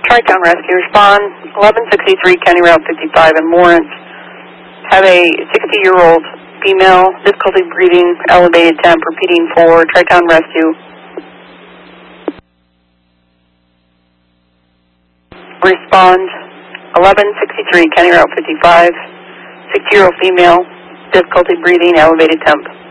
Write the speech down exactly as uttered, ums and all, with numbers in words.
Tri-Town Rescue, respond eleven sixty-three County Route fifty-five in Lawrence. Have a sixty-year-old female, difficulty breathing, elevated temp, repeating for Tri-Town Rescue. Respond eleven sixty-three County Route fifty-five, sixty-year-old female, difficulty breathing, elevated temp.